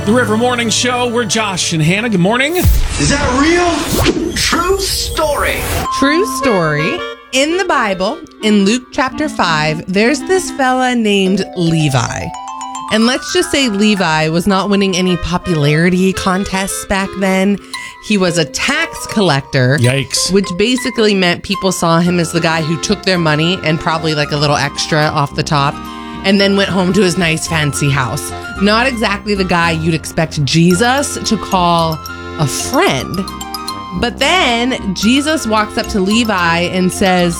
The River Morning Show. We're Josh and Hannah. Good morning. Is that real? True story. True story. In the Bible, in Luke chapter 5, there's this fella named Levi. And let's just say Levi was not winning any popularity contests back then. He was a tax collector. Yikes. Which basically meant people saw him as the guy who took their money and probably like a little extra off the top and then went home to his nice fancy house. Not exactly the guy you'd expect Jesus to call a friend. But then Jesus walks up to Levi and says,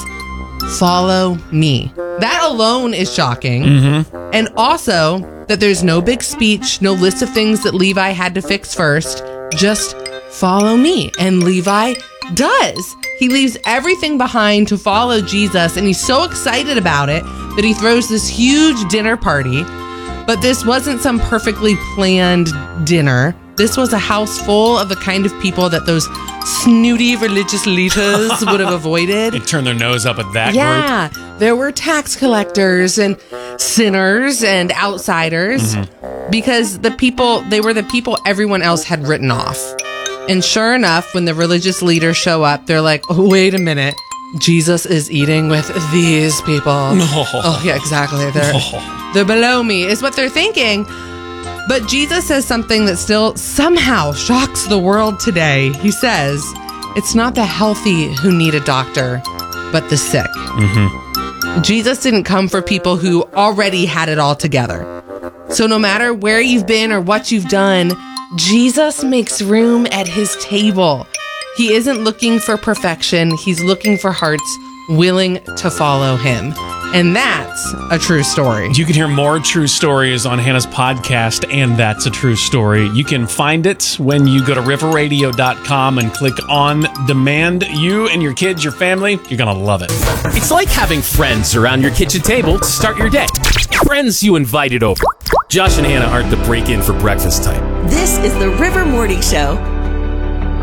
"Follow me." That alone is shocking. Mm-hmm. And also that there's no big speech, no list of things that Levi had to fix first. Just follow me. And Levi does. He leaves everything behind to follow Jesus, and he's so excited about it that he throws this huge dinner party. But this wasn't some perfectly planned dinner. This was a house full of the kind of people that those snooty religious leaders would have avoided. They turn their nose up at that group. Yeah, there were tax collectors and sinners and outsiders because they were the people everyone else had written off. And sure enough, when the religious leaders show up, they're like, "Oh, wait a minute. Jesus is eating with these people." No. Oh, yeah, exactly. They're below me, is what they're thinking. But Jesus says something that still somehow shocks the world today. He says, "It's not the healthy who need a doctor, but the sick." Mm-hmm. Jesus didn't come for people who already had it all together. So no matter where you've been or what you've done, Jesus makes room at his table. He isn't looking for perfection. He's looking for hearts willing to follow him. And that's a true story. You can hear more true stories on Hannah's podcast, and That's a True Story. You can find it when you go to riverradio.com and click on Demand. You and your kids, your family, you're going to love it. It's like having friends around your kitchen table to start your day. Friends you invited over. Josh and Hannah aren't the break-in for breakfast type. This is the River Morning Show